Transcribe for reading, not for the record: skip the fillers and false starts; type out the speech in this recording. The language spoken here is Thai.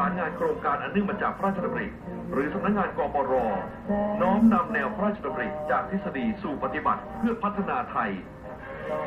านงานโครงการอันเนื่องมาจากพระราชดำริหรือสำนักงานกปร.น้อมนำแนวพระราชดำริจากทฤษฎีสู่ปฏิบัติเพื่อพัฒนาไทย